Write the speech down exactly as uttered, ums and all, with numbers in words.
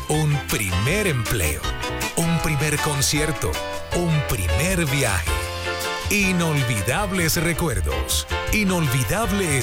un primer empleo, un primer concierto, un primer viaje. Inolvidables recuerdos, inolvidables